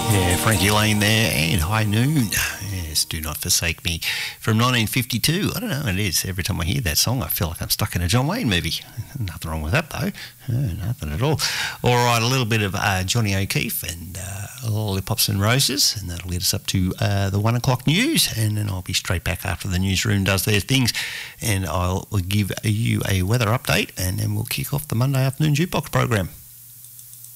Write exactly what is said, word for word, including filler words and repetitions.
Yeah, Frankie Lane there and High Noon. Yes, Do Not Forsake Me from nineteen fifty-two. I don't know, it is. Every time I hear that song, I feel like I'm stuck in a John Wayne movie. Nothing wrong with that, though. No, nothing at all. All right, a little bit of uh, Johnny O'Keefe and uh, Lollipops and Roses, and that'll get us up to uh, the one o'clock news, and then I'll be straight back after the newsroom does their things, and I'll give you a weather update, and then we'll kick off the Monday afternoon jukebox program.